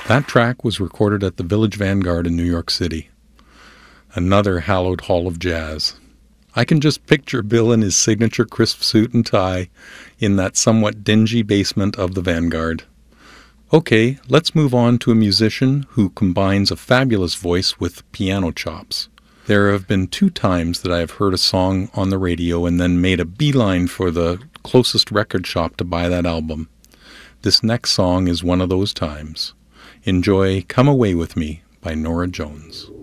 That track was recorded at the Village Vanguard in New York City. Another hallowed hall of jazz. I can just picture Bill in his signature crisp suit and tie in that somewhat dingy basement of the Vanguard. Okay, let's move on to a musician who combines a fabulous voice with piano chops. There have been 2 times that I have heard a song on the radio and then made a beeline for the closest record shop to buy that album. This next song is one of those times. Enjoy Come Away With Me by Norah Jones.